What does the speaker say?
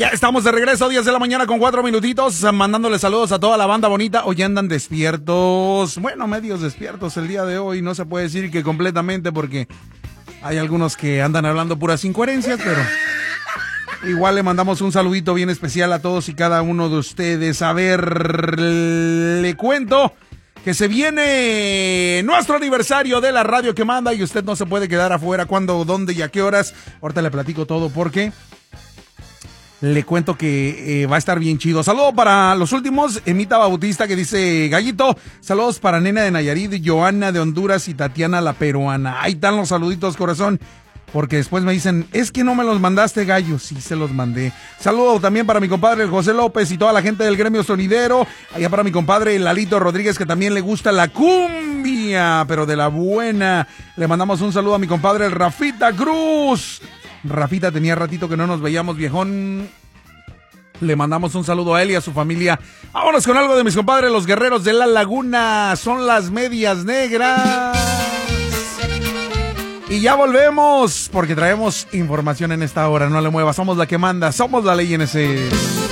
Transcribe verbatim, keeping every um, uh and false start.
Ya estamos de regreso, diez de la mañana con cuatro minutitos, mandándole saludos a toda la banda bonita. Hoy andan despiertos, bueno, medios despiertos el día de hoy. No se puede decir que completamente porque hay algunos que andan hablando puras incoherencias, pero igual le mandamos un saludito bien especial a todos y cada uno de ustedes. A ver, le cuento que se viene nuestro aniversario de la radio que manda y usted no se puede quedar afuera. ¿Cuándo, dónde y a qué horas? Ahorita le platico todo porque le cuento que eh, va a estar bien chido. Saludo para los últimos, Emita Bautista que dice, Gallito, saludos para Nena de Nayarit, Joana de Honduras y Tatiana la peruana. Ahí están los saluditos, corazón, porque después me dicen, es que no me los mandaste, Gallo. Sí, se los mandé. Saludo también para mi compadre José López y toda la gente del gremio sonidero. Allá para mi compadre Lalito Rodríguez, que también le gusta la cumbia, pero de la buena. Le mandamos un saludo a mi compadre el Rafita Cruz. Rafita, tenía ratito que no nos veíamos, viejón. Le mandamos un saludo a él y a su familia. Vámonos con algo de mis compadres, los guerreros de la laguna. Son las medias negras. Y ya volvemos, porque traemos información en esta hora. No le muevas, somos la que manda, somos la ley N S.